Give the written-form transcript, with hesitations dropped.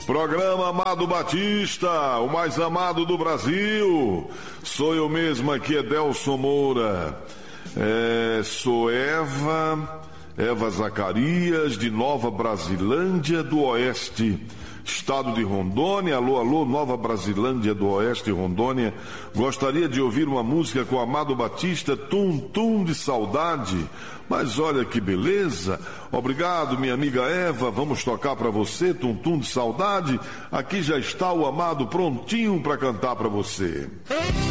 Programa Amado Batista, o mais amado do Brasil. Sou eu mesmo aqui, Edelson Moura. Sou Eva Zacarias, de Nova Brasilândia do Oeste, estado de Rondônia. Alô, alô, Nova Brasilândia do Oeste, Rondônia. Gostaria de ouvir uma música com Amado Batista, Tum Tum de Saudade. Mas olha que beleza. Obrigado, minha amiga Eva. Vamos tocar para você, Tum Tum de Saudade. Aqui já está o Amado prontinho para cantar para você.